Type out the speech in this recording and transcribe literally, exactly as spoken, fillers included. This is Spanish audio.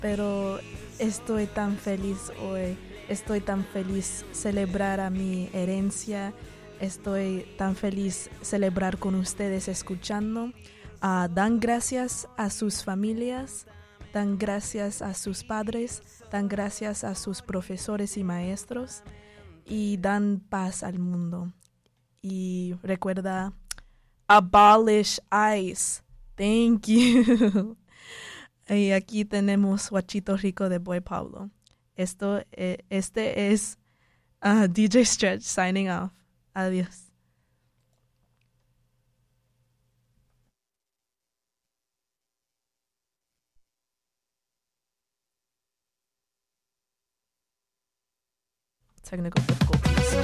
pero estoy tan feliz hoy. Estoy tan feliz celebrar a mi herencia. Estoy tan feliz celebrar con ustedes escuchando. Uh, dan gracias a sus familias, dan gracias a sus padres, dan gracias a sus profesores y maestros y dan paz al mundo. Y recuerda, abolish ICE. Thank you. Y aquí tenemos Guachito Rico de Boy Pablo. Esto, eh, este es uh, D J Stretch signing off. Adiós. Technical difficulties.